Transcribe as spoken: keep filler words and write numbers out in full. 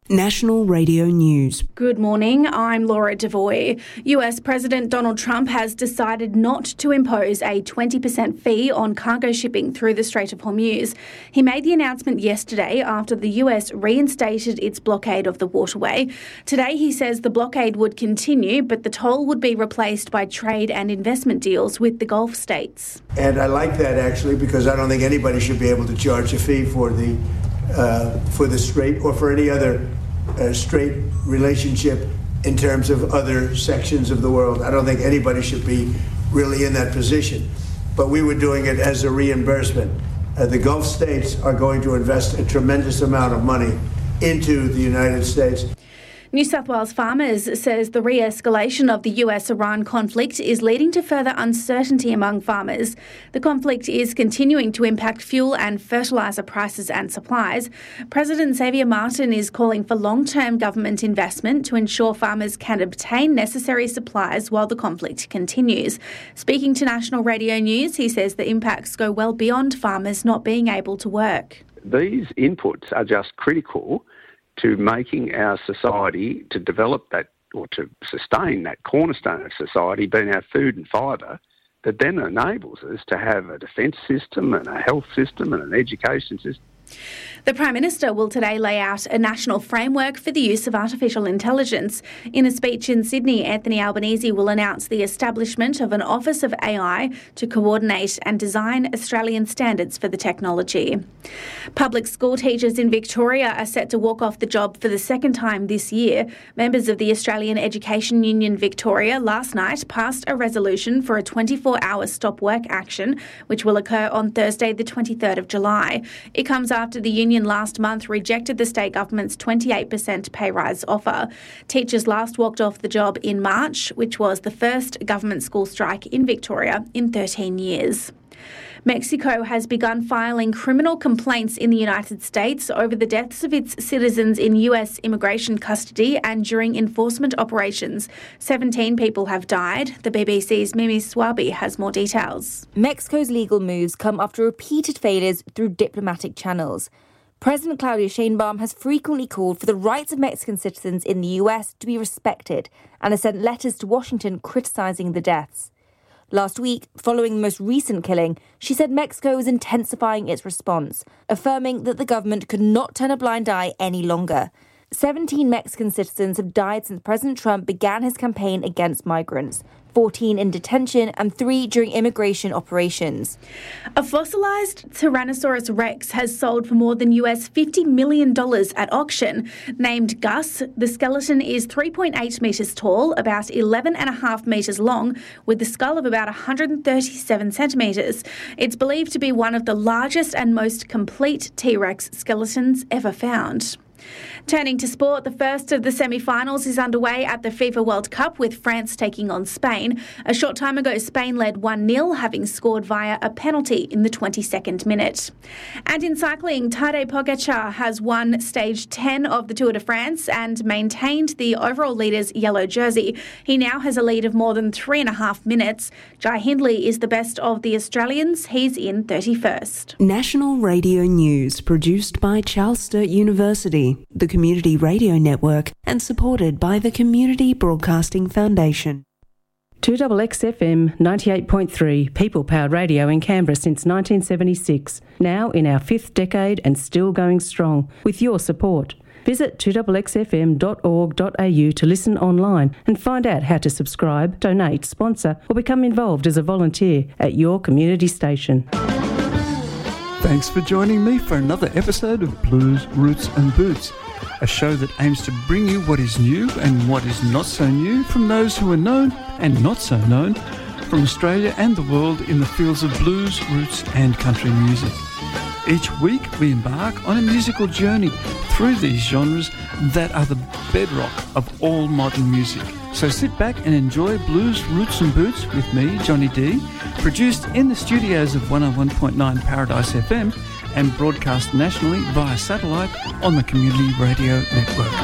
National Radio News. Good morning, I'm Laura Devoy. U S President Donald Trump has decided not to impose a twenty percent fee on cargo shipping through the Strait of Hormuz. He made the announcement yesterday after the U S reinstated its blockade of the waterway. Today he says the blockade would continue, but the toll would be replaced by trade and investment deals with the Gulf states. And I like that actually because I don't think anybody should be able to charge a fee for the uh, for the strait or for any other uh, strait relationship in terms of other sections of the world. I don't think anybody should be really in that position. But we were doing it as a reimbursement. Uh, the Gulf states are going to invest a tremendous amount of money into the United States. New South Wales Farmers says the re-escalation of the U S-Iran conflict is leading to further uncertainty among farmers. The conflict is continuing to impact fuel and fertiliser prices and supplies. President Xavier Martin is calling for long-term government investment to ensure farmers can obtain necessary supplies while the conflict continues. Speaking to National Radio News, he says the impacts go well beyond farmers not being able to work. These inputs are just critical to making our society, to develop that or to sustain that cornerstone of society, being our food and fibre, that then enables us to have a defence system and a health system and an education system. The Prime Minister will today lay out a national framework for the use of artificial intelligence. In a speech in Sydney, Anthony Albanese will announce the establishment of an Office of A I to coordinate and design Australian standards for the technology. Public school teachers in Victoria are set to walk off the job for the second time this year. Members of the Australian Education Union Victoria last night passed a resolution for a twenty-four hour stop work action, which will occur on Thursday the twenty-third of July. It comes after the union last month rejected the state government's twenty-eight percent pay rise offer. Teachers last walked off the job in March, which was the first government school strike in Victoria in thirteen years. Mexico has begun filing criminal complaints in the United States over the deaths of its citizens in U S immigration custody and during enforcement operations. seventeen people have died. The B B C's Mimi Swaby has more details. Mexico's legal moves come after repeated failures through diplomatic channels. President Claudia Sheinbaum has frequently called for the rights of Mexican citizens in the U S to be respected and has sent letters to Washington criticising the deaths. Last week, following the most recent killing, she said Mexico is intensifying its response, affirming that the government could not turn a blind eye any longer. seventeen Mexican citizens have died since President Trump began his campaign against migrants, fourteen in detention and three during immigration operations. A fossilised Tyrannosaurus rex has sold for more than U S fifty million dollars at auction. Named Gus, the skeleton is three point eight metres tall, about eleven point five metres long, with the skull of about one hundred thirty-seven centimetres. It's believed to be one of the largest and most complete T-Rex skeletons ever found. Turning to sport, the first of the semi-finals is underway at the FIFA World Cup with France taking on Spain. A short time ago, Spain led one nil, having scored via a penalty in the twenty-second minute. And in cycling, Tadej Pogacar has won stage ten of the Tour de France and maintained the overall leader's yellow jersey. He now has a lead of more than three and a half minutes. Jai Hindley is the best of the Australians. He's in thirty-first. National Radio News, produced by Charles Sturt University, the Community Radio Network, and supported by the Community Broadcasting Foundation. two X X F M ninety-eight point three, people-powered radio in Canberra since nineteen seventy-six. Now in our fifth decade and still going strong, with your support. Visit two X X F M dot org dot a u to listen online and find out how to subscribe, donate, sponsor, or become involved as a volunteer at your community station. Thanks for joining me for another episode of Blues, Roots and Boots, a show that aims to bring you what is new and what is not so new from those who are known and not so known from Australia and the world in the fields of blues, roots and country music. Each week we embark on a musical journey through these genres that are the bedrock of all modern music. So sit back and enjoy Blues, Roots and Boots with me, Johnny D, produced in the studios of one oh one point nine Paradise F M and broadcast nationally via satellite on the Community Radio Network.